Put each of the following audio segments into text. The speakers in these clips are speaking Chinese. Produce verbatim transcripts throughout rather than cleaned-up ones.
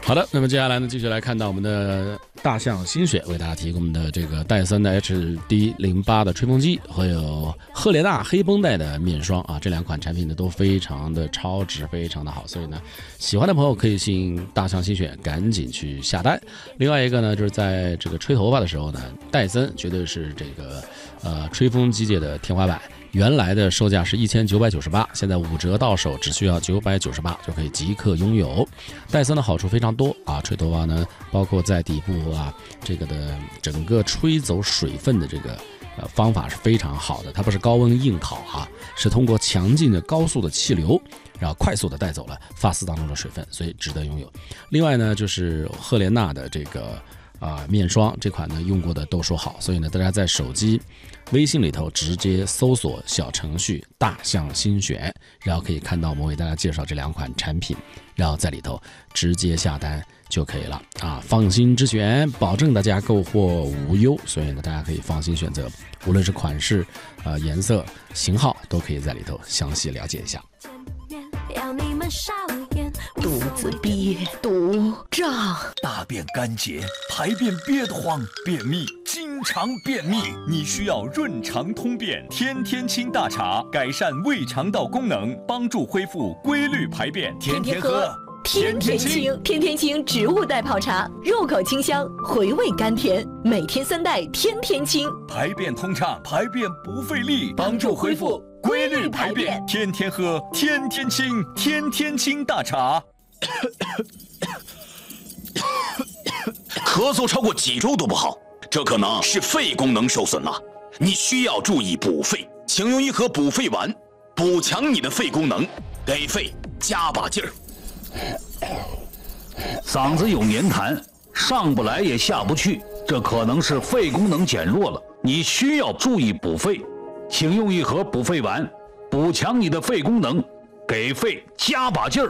好的，那么接下来呢，继续来看到我们的大象新雪为大家提供的这个戴森的 H D 零八 的吹风机，还有赫莲娜黑绷带的面霜啊，这两款产品呢都非常的超值，非常的好，所以呢，喜欢的朋友可以信大象新雪，赶紧去下单。另外一个呢，就是在这个吹头发的时候呢，戴森绝对是这个呃吹风机界的天花板。原来的售价是一千九百九十八，现在五折到手只需要九百九十八就可以即刻拥有。戴森的好处非常多啊，吹头发呢，包括在底部啊，这个的整个吹走水分的这个呃方法是非常好的，它不是高温硬烤啊，是通过强劲的高速的气流，然后快速的带走了发丝当中的水分，所以值得拥有。另外呢，就是赫莲娜的这个啊、呃、面霜，这款呢用过的都说好，所以呢大家在手机微信里头直接搜索小程序大象新选，然后可以看到我们为大家介绍这两款产品，然后在里头直接下单就可以了啊！放心之选，保证大家购货无忧，所以呢大家可以放心选择，无论是款式、呃颜色、型号，都可以在里头详细了解一下。 肚子憋，肚胀， 大便干结，排便憋得慌，便秘，经常便秘，你需要润肠通便天天清大茶，改善胃肠道功能，帮助恢复规律排便。天天喝， 天天清，天天清植物袋泡茶，入口清香，回味甘甜，每天三袋，天天清， 排便通畅，排便不费力，帮助恢复规律排便。天天喝，天天清，天天清大茶。 咳嗽超过几周都不好，这可能是肺功能受损了，你需要注意补肺，请用一盒补肺丸，补强你的肺功能，给肺加把劲儿。 嗓子有黏痰，上不来也下不去，这可能是肺功能减弱了，你需要注意补肺，请用一盒补肺丸，补强你的肺功能，给肺加把劲儿。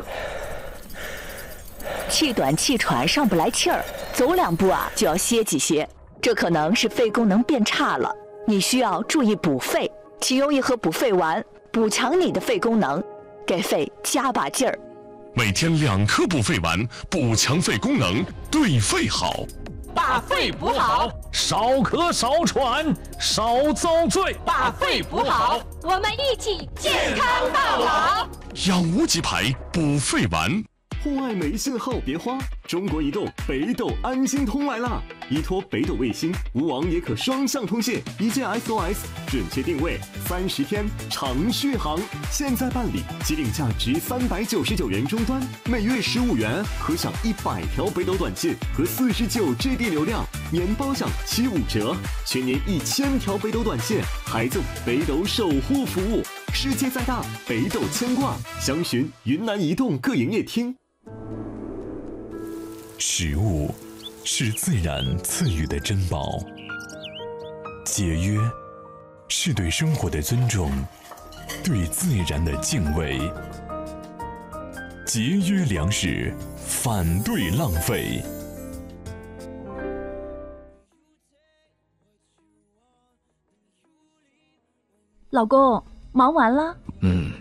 气短气喘上不来气儿，走两步啊就要歇几歇，这可能是肺功能变差了，你需要注意补肺，请用一盒补肺丸，补强你的肺功能，给肺加把劲儿。 每天两颗补肺丸，补强肺功能，对肺好。 把肺补好， 少咳少喘少遭罪。 把肺补好，我们一起健康到老。 养无极牌补肺丸。 户外没信号别花，中国移动北斗安心通来啦！依托北斗卫星，无网也可双向通信，一键 S O S 准确定位，三十天长续航。现在办理，机顶价值三百九十九元终端，每月十五元可享一百条北斗短信和四十九 G B 流量，年包享七五折，全年一千条北斗短信，还赠北斗守护服务。世界再大，北斗牵挂，详询云南移动各营业厅。 食物是自然赐予的珍宝，节约是对生活的尊重，对自然的敬畏。节约粮食，反对浪费。 老公，忙完了？ 嗯，